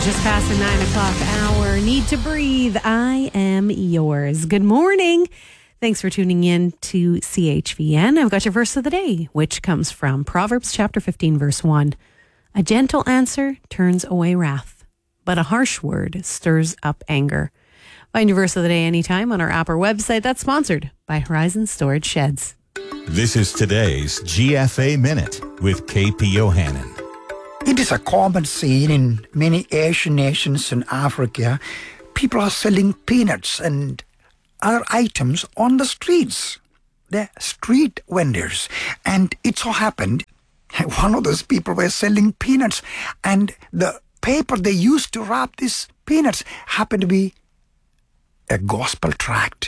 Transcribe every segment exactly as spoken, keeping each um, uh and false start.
Just past the nine o'clock hour. Need to breathe. I am yours. Good morning. Thanks for tuning in to C H V N. I've got your verse of the day, which comes from Proverbs chapter fifteen, verse one. A gentle answer turns away wrath, but a harsh word stirs up anger. Find your verse of the day anytime on our app or website. That's sponsored by Horizon Storage Sheds. This is today's G F A Minute with K P Yohannan. It is a common scene in many Asian nations and Africa. People are selling peanuts and other items on the streets. They're street vendors. And it so happened, one of those people were selling peanuts, and the paper they used to wrap these peanuts happened to be a gospel tract.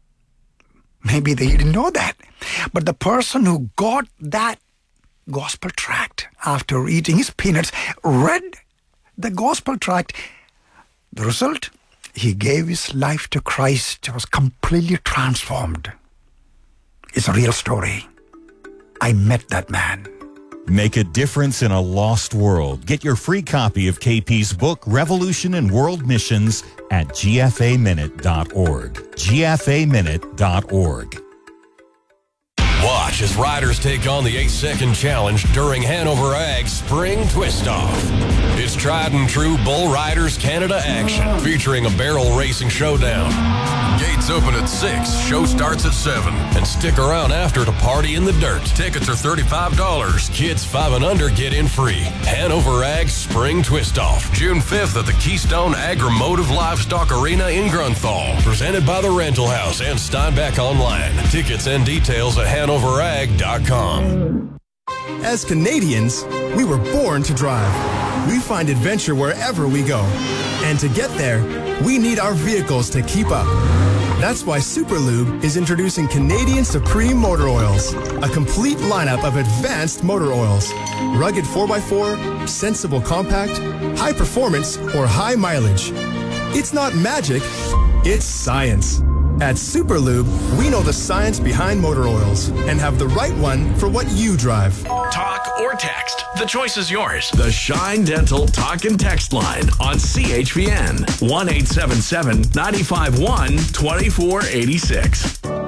Maybe they didn't know that. But the person who got that gospel tract after eating his peanuts read the gospel tract. The result? He gave his life to Christ, was completely transformed. It's a real story. I met that man. Make a difference in a lost world. Get your free copy of K P's book, Revolution in World Missions, at G F A minute dot org. G F A minute dot org. Watch as riders take on the eight-second challenge during Hanover Ag's Spring Twist-Off. It's tried and true Bull Riders Canada action, featuring a barrel racing showdown. Gates open at six, show starts at seven, and stick around after to party in the dirt. Tickets are thirty-five dollars. Kids five and under get in free. Hanover Ag's Spring Twist-Off, June fifth at the Keystone Agri-Motive Livestock Arena in Grunthal. Presented by the Rental House and Steinbeck Online. Tickets and details at hanover ag dot com. As Canadians, we were born to drive. We find adventure wherever we go. And to get there, we need our vehicles to keep up. That's why Superlube is introducing Canadian Supreme Motor Oils, a complete lineup of advanced motor oils. Rugged four by four, sensible compact, high performance, or high mileage. It's not magic, it's science. At Superlube, we know the science behind motor oils and have the right one for what you drive. Talk or text. The choice is yours. The Shine Dental Talk and Text line on C H V N. one eight seven seven, nine five one, two four eight six.